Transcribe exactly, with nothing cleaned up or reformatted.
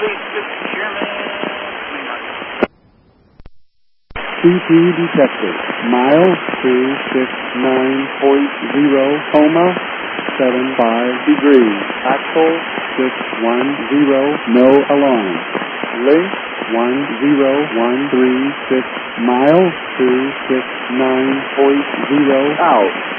Charlie six Sherman. C P detected. Miles two six nine point zero, coma, seven five degrees. Axel six one zero, no alarm. Link one zero one three six, miles two six nine point zero, out.